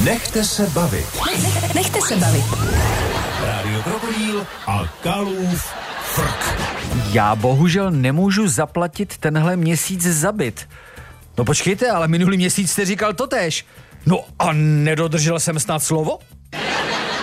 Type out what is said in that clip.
Nechte se bavit. Nechte se bavit. Rádio Krokodýl a Kalův frk. Já bohužel nemůžu zaplatit tenhle měsíc za byt. No počkejte, ale minulý měsíc jste říkal totéž. No a nedodržel jsem snad slovo?